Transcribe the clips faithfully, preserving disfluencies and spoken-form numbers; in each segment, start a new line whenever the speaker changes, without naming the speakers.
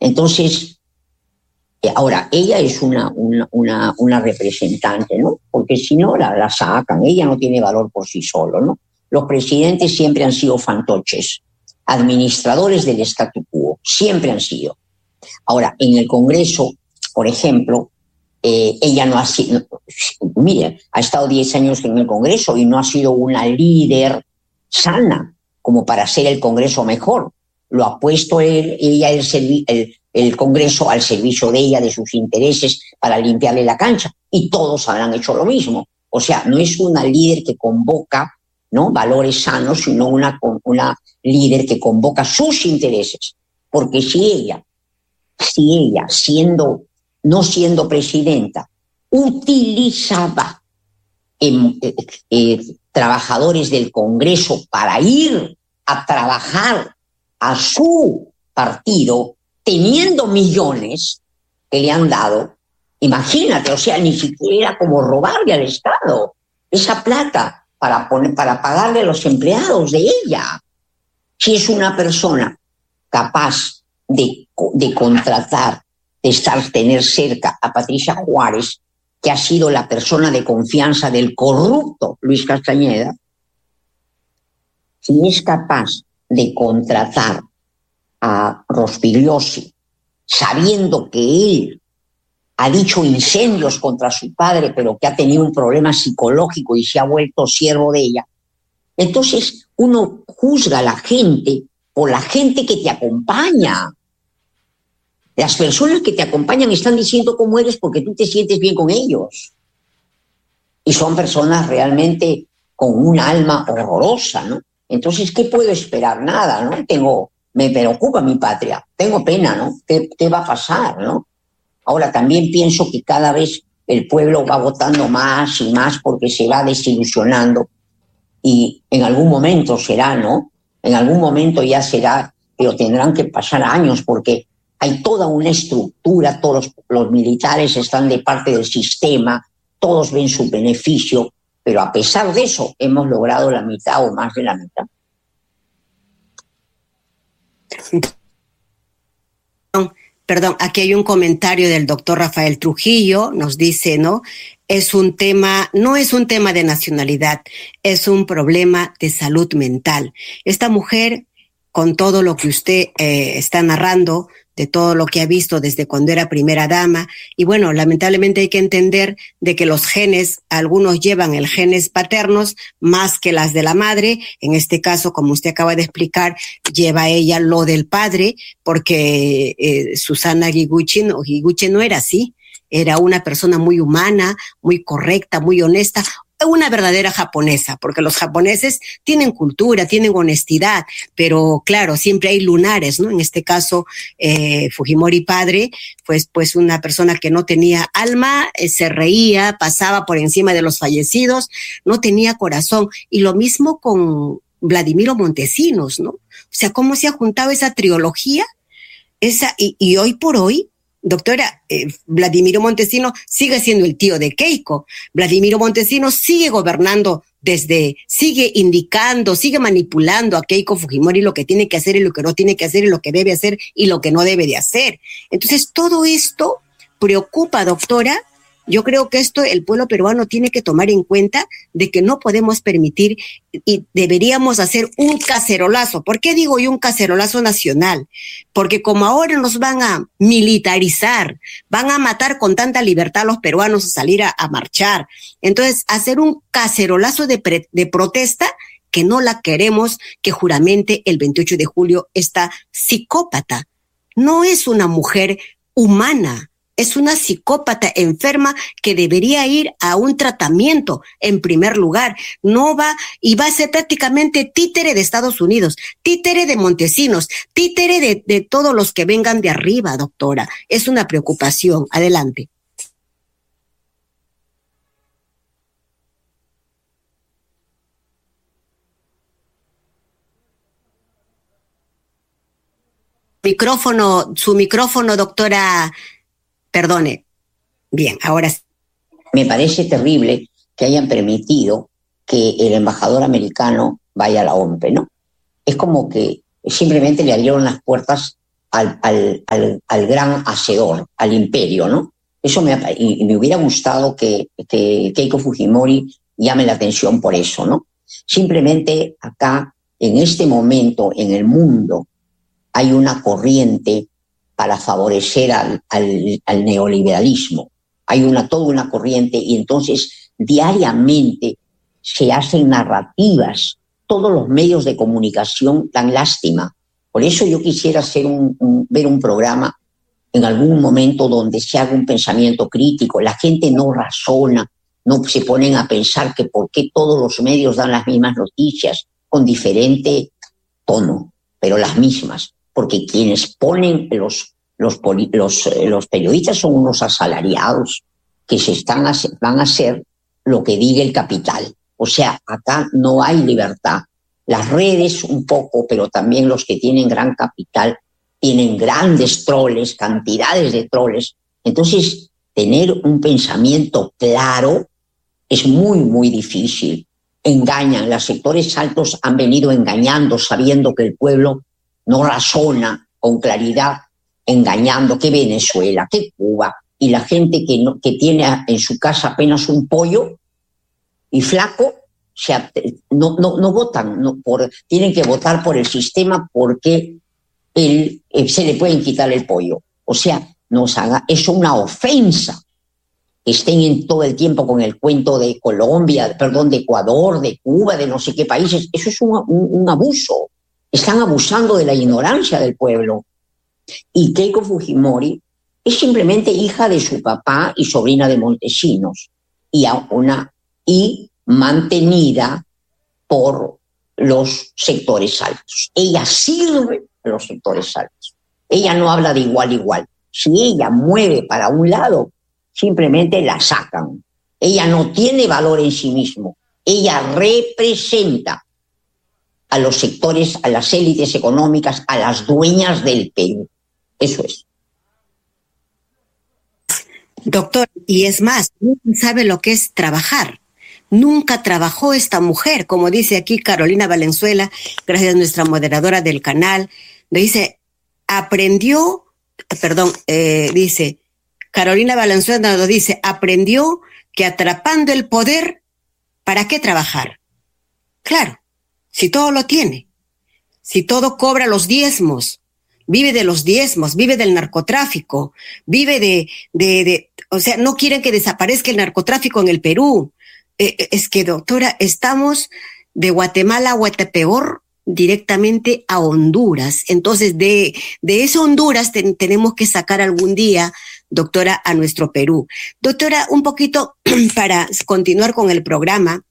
Entonces, ahora, ella es una, una, una, una representante, ¿no? Porque si no, la, la sacan. Ella no tiene valor por sí solo, ¿no? Los presidentes siempre han sido fantoches, administradores del statu quo, siempre han sido. Ahora, en el Congreso, por ejemplo, eh, ella no ha sido, mire, ha estado diez años en el Congreso y no ha sido una líder sana como para hacer el Congreso mejor. Lo ha puesto él, ella el, el, el Congreso al servicio de ella, de sus intereses, para limpiarle la cancha. Y todos habrán hecho lo mismo. O sea, no es una líder que convoca, ¿no?, valores sanos, sino una, una líder que convoca sus intereses. Porque si ella, si ella, siendo, no siendo presidenta, utilizaba eh, eh, eh, trabajadores del Congreso para ir a trabajar a su partido, teniendo millones que le han dado, imagínate, o sea, ni siquiera era como robarle al Estado esa plata para, poner, para pagarle a los empleados de ella. Si es una persona capaz de, de contratar, de estar, tener cerca a Patricia Juárez, que ha sido la persona de confianza del corrupto Luis Castañeda, si es capaz de contratar a Rospigliosi, sabiendo que él ha dicho incendios contra su padre, pero que ha tenido un problema psicológico y se ha vuelto siervo de ella. Entonces uno juzga a la gente por la gente que te acompaña. Las personas que te acompañan están diciendo cómo eres porque tú te sientes bien con ellos. Y son personas realmente con un alma horrorosa, ¿no? Entonces, ¿qué puedo esperar? Nada, ¿no? Tengo, me preocupa mi patria, tengo pena, ¿no? ¿Qué, qué va a pasar, no? Ahora, también pienso que cada vez el pueblo va votando más y más porque se va desilusionando y en algún momento será, ¿no? En algún momento ya será, pero tendrán que pasar años porque hay toda una estructura, todos los, los militares están de parte del sistema, todos ven su beneficio, pero a pesar de eso hemos logrado la mitad o más de la mitad.
Perdón, aquí hay un comentario del doctor Rafael Trujillo, nos dice, ¿no? Es un tema, no es un tema de nacionalidad, es un problema de salud mental. Esta mujer, con todo lo que usted eh, está narrando, de todo lo que ha visto desde cuando era primera dama, y bueno, lamentablemente hay que entender de que los genes, algunos llevan el genes paternos más que las de la madre, en este caso, como usted acaba de explicar, lleva ella lo del padre, porque eh, Susana Higuchi no, Higuchi no era así, era una persona muy humana, muy correcta, muy honesta, una verdadera japonesa, porque los japoneses tienen cultura, tienen honestidad, pero claro, siempre hay lunares, ¿no? En este caso, eh, Fujimori padre, pues, pues una persona que no tenía alma, eh, se reía, pasaba por encima de los fallecidos, no tenía corazón, y lo mismo con Vladimiro Montesinos, ¿no? O sea, ¿cómo se ha juntado esa trilogía? Esa, y, y hoy por hoy, doctora, eh, Vladimiro Montesinos sigue siendo el tío de Keiko. Vladimiro Montesinos sigue gobernando desde, sigue indicando, sigue manipulando a Keiko Fujimori lo que tiene que hacer y lo que no tiene que hacer y lo que debe hacer y lo que no debe de hacer. Entonces, todo esto preocupa, doctora. Yo creo que esto el pueblo peruano tiene que tomar en cuenta de que no podemos permitir y deberíamos hacer un cacerolazo. ¿Por qué digo yo un cacerolazo nacional? Porque como ahora nos van a militarizar, van a matar con tanta libertad a los peruanos a salir a, a marchar. Entonces, hacer un cacerolazo de, pre, de protesta que no la queremos, que juramente el veintiocho de julio esta psicópata no es una mujer humana. Es una psicópata enferma que debería ir a un tratamiento en primer lugar. No va, y va a ser prácticamente títere de Estados Unidos, títere de Montesinos, títere de, de todos los que vengan de arriba, doctora. Es una preocupación. Adelante. Micrófono, su micrófono, doctora. Perdone. Bien, ahora sí.
Me parece terrible que hayan permitido que el embajador americano vaya a la OMPE, ¿no? Es como que simplemente le abrieron las puertas al, al, al, al gran hacedor, al imperio, ¿no? Eso me, y, y me hubiera gustado que, que Keiko Fujimori llame la atención por eso, ¿no? Simplemente acá, en este momento, en el mundo, hay una corriente para favorecer al, al, al neoliberalismo. Hay una, toda una corriente y entonces diariamente se hacen narrativas. Todos los medios de comunicación dan lástima. Por eso yo quisiera hacer un, un, ver un programa en algún momento donde se haga un pensamiento crítico. La gente no razona, no se ponen a pensar que por qué todos los medios dan las mismas noticias con diferente tono, pero las mismas. Porque quienes ponen los, los, los, los periodistas son unos asalariados que se están a, van a hacer lo que diga el capital. O sea, acá no hay libertad. Las redes un poco, pero también los que tienen gran capital tienen grandes troles, cantidades de troles. Entonces, tener un pensamiento claro es muy, muy difícil. Engañan, los sectores altos han venido engañando, sabiendo que el pueblo no razona con claridad, engañando que Venezuela, que Cuba, y la gente que, no, que tiene en su casa apenas un pollo y flaco, se, no, no, no votan, no, por, tienen que votar por el sistema porque el, el, se le pueden quitar el pollo. O sea, nos haga, es una ofensa que estén en todo el tiempo con el cuento de Colombia, perdón, de Ecuador, de Cuba, de no sé qué países. Eso es un, un, un abuso. Están abusando de la ignorancia del pueblo. Y Keiko Fujimori es simplemente hija de su papá y sobrina de Montesinos y, una, y mantenida por los sectores altos. Ella sirve a los sectores altos. Ella no habla de igual a igual. Si ella mueve para un lado, simplemente la sacan. Ella no tiene valor en sí mismo. Ella representa a los sectores, a las élites económicas, a las dueñas del Perú. Eso es.
Doctor, y es más, nunca sabe lo que es trabajar. Nunca trabajó esta mujer, como dice aquí Carolina Valenzuela, gracias a nuestra moderadora del canal. Dice, aprendió, perdón, eh, dice, Carolina Valenzuela nos dice, aprendió que atrapando el poder, ¿para qué trabajar? Claro, si todo lo tiene, si todo cobra los diezmos, vive de los diezmos, vive del narcotráfico, vive de, de, de o sea, no quieren que desaparezca el narcotráfico en el Perú. Eh, es que, doctora, estamos de Guatemala a Guatepeor directamente a Honduras. Entonces, de, de esa Honduras ten, tenemos que sacar algún día, doctora, a nuestro Perú. Doctora, un poquito para continuar con el programa.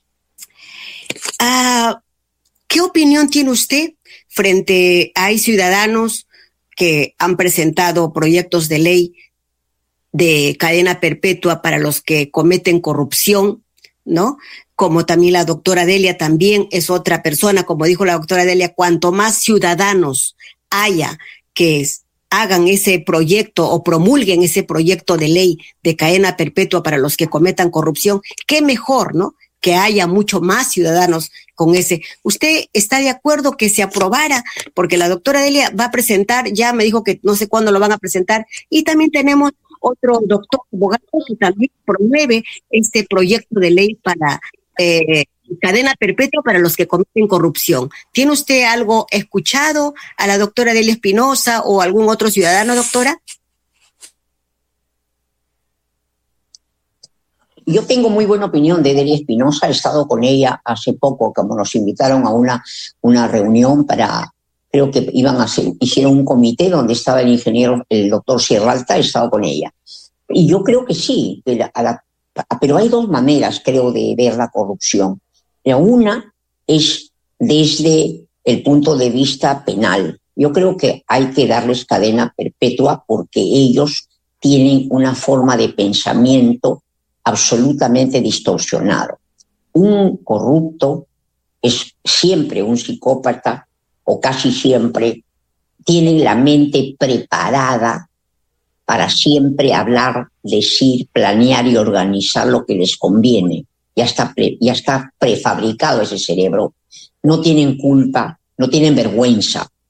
Uh, ¿Qué opinión tiene usted frente a hay ciudadanos que han presentado proyectos de ley de cadena perpetua para los que cometen corrupción, ¿no? Como también la doctora Delia también es otra persona, como dijo la doctora Delia, cuanto más ciudadanos haya que hagan ese proyecto o promulguen ese proyecto de ley de cadena perpetua para los que cometan corrupción, qué mejor, ¿no? Que haya mucho más ciudadanos con ese. ¿Usted está de acuerdo que se aprobara? Porque la doctora Delia va a presentar, ya me dijo que no sé cuándo lo van a presentar, y también tenemos otro doctor abogado que también promueve este proyecto de ley para eh, cadena perpetua para los que cometen corrupción. ¿Tiene usted algo escuchado a la doctora Delia Espinosa o algún otro ciudadano, doctora?
Yo tengo muy buena opinión de Delia Espinosa, he estado con ella hace poco, como nos invitaron a una, una reunión para, creo que iban a hacer, hicieron un comité donde estaba el ingeniero, el doctor Sierralta, he estado con ella. Y yo creo que sí, que la, a la, pero hay dos maneras, creo, de ver la corrupción. La una es desde el punto de vista penal. Yo creo que hay que darles cadena perpetua porque ellos tienen una forma de pensamiento absolutamente distorsionado. Un corrupto es siempre un psicópata, o casi siempre, tienen la mente preparada para siempre hablar, decir, planear y organizar lo que les conviene. Ya está, pre, ya está prefabricado ese cerebro. No tienen culpa, no tienen vergüenza.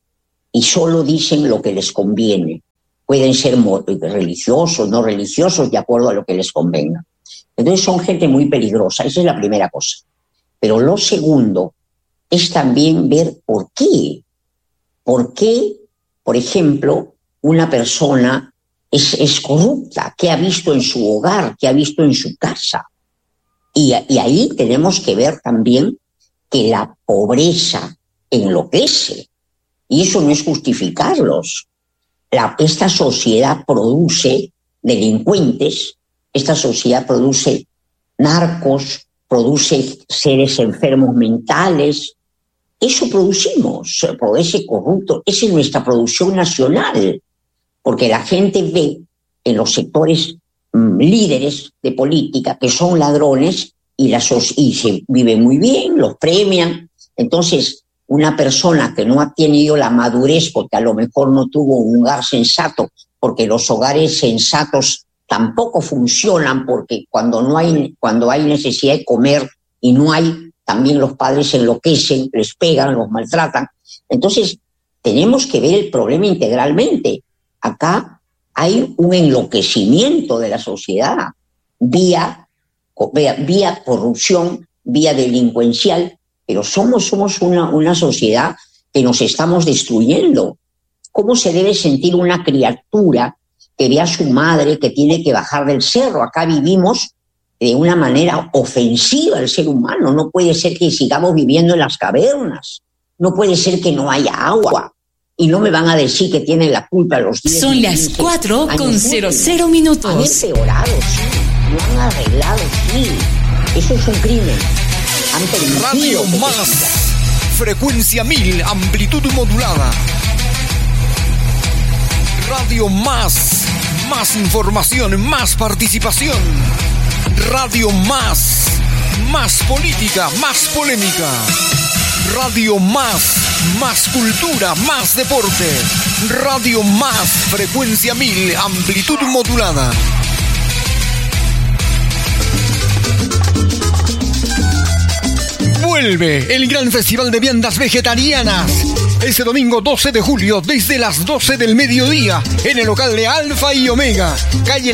y solo dicen lo que les conviene. Pueden ser religiosos, no religiosos, de acuerdo a lo que les convenga. Entonces son gente muy peligrosa, esa es la primera cosa. Pero lo segundo es también ver por qué. ¿Por qué, por ejemplo, una persona es, es corrupta? ¿Qué ha visto en su hogar? ¿Qué ha visto en su casa? Y, y ahí tenemos que ver también que la pobreza enloquece. Y eso no es justificarlos. La, esta sociedad produce delincuentes, esta sociedad produce narcos, produce seres enfermos mentales. Eso producimos, produce corrupto. Esa es nuestra producción nacional, porque la gente ve en los sectores mmm, líderes de política que son ladrones y, la so- y se viven muy bien, los premian. Entonces, una persona que no ha tenido la madurez porque a lo mejor no tuvo un hogar sensato, porque los hogares sensatos tampoco funcionan, porque cuando no hay, cuando hay necesidad de comer y no hay, también los padres enloquecen, les pegan, los maltratan. Entonces, tenemos que ver el problema integralmente. Acá hay un enloquecimiento de la sociedad vía, vía corrupción, vía delincuencial, pero somos, somos una, una sociedad que nos estamos destruyendo. ¿Cómo se debe sentir una criatura que ve a su madre que tiene que bajar del cerro? Acá vivimos de una manera ofensiva al ser humano. No puede ser que sigamos viviendo en las cavernas. No puede ser que no haya agua. Y no me van a decir que tienen la culpa los diez.
Son las cuatro con cero cero minutos.
Han empeorado, sí. No han arreglado, sí. Eso es un crimen. Han permitido
Radio Más, frecuencia mil, amplitud modulada. Radio Más, más información, más participación. Radio Más, más política, más polémica. Radio Más, más cultura, más deporte. Radio Más, frecuencia mil, amplitud modulada. Vuelve el gran festival de viandas vegetarianas. Este domingo doce de julio, desde las doce del mediodía, en el local de Alfa y Omega, calle